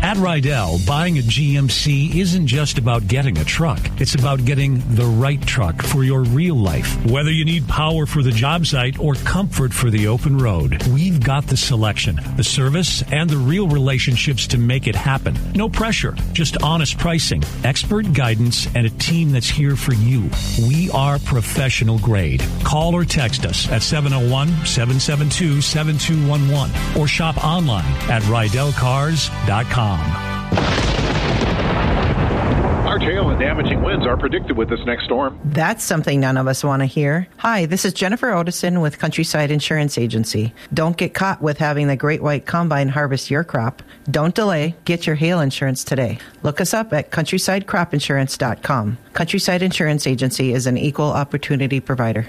At Rydell, buying a GMC isn't just about getting a truck. It's about getting the right truck for your real life. Whether you need power for the job site or comfort for the open road, we've got the selection, the service, and the real relationships to make it happen. No pressure, just honest pricing, expert guidance, and a team that's here for you. We are professional grade. Call or text us at 701-772-7211 or shop online at RydellCars.com. Large hail and damaging winds are predicted with this next storm. That's something none of us want to hear. Hi, this is Jennifer Otison with Countryside Insurance Agency. Don't get caught with having the Great White Combine harvest your crop. Don't delay. Get your hail insurance today. Look us up at CountrysideCropInsurance.com. Countryside Insurance Agency is an equal opportunity provider.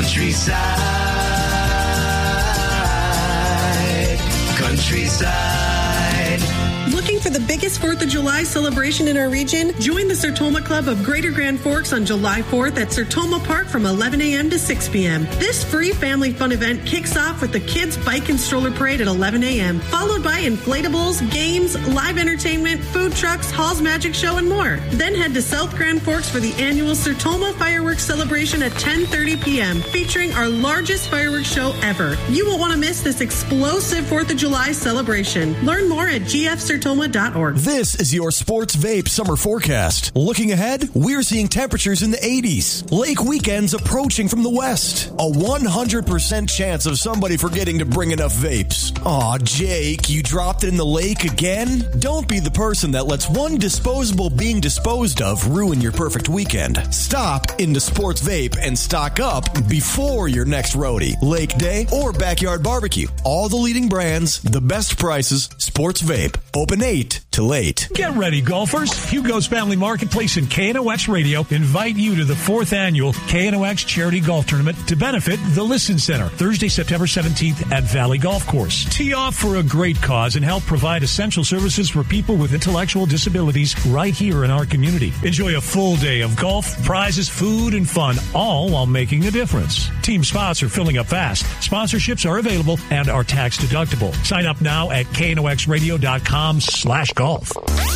Countryside. Looking for the biggest 4th of July celebration in our region? Join the Sertoma Club of Greater Grand Forks on July 4th at Sertoma Park from 11 a.m. to 6 p.m. This free family fun event kicks off with the Kids Bike and Stroller Parade at 11 a.m., followed by inflatables, games, live entertainment, food trucks, Hall's Magic Show, and more. Then head to South Grand Forks for the annual Sertoma Fireworks Celebration at 10:30 p.m., featuring our largest fireworks show ever. You won't want to miss this explosive 4th of July celebration. Learn more at gfsertoma.org. This is your Sports Vape summer forecast. Looking ahead, we're seeing temperatures in the 80s. Lake weekends approaching from the west. A 100% chance of somebody forgetting to bring enough vapes. Aw, Jake, you dropped it in the lake again? Don't be the person that lets one disposable being disposed of ruin your perfect weekend. Stop into Sports Vape and stock up before your next roadie, lake day, or backyard barbecue. All the leading brands, the best prices, Sports Vape. Open 8 to late. Get ready, golfers. Hugo's Family Marketplace and KNOX Radio invite you to the 4th annual KNOX Charity Golf Tournament to benefit the Listen Center, Thursday, September 17th at Valley Golf Course. Tee off for a great cause and help provide essential services for people with intellectual disabilities right here in our community. Enjoy a full day of golf, prizes, food, and fun, all while making a difference. Team spots are filling up fast. Sponsorships are available and are tax deductible. Sign up now at knoxradio.com/golf.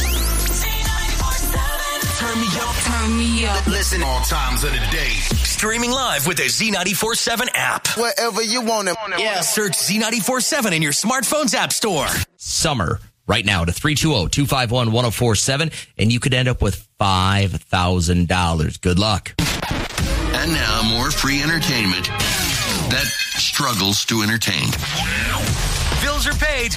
Turn me up. Listen all times of the day. Streaming live with the Z94.7 app. Wherever you want it. Yeah. Search Z94.7 in your smartphone's app store. Summer. Right now to 320-251-1047, and you could end up with $5,000. Good luck. And now more free entertainment that struggles to entertain. Bills are paid.